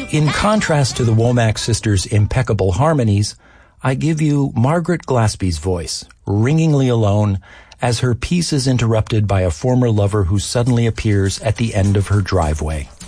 in contrast to the Womack sisters' impeccable harmonies, I give you Margaret Glaspie's voice, ringingly alone, as her piece is interrupted by a former lover who suddenly appears at the end of her driveway.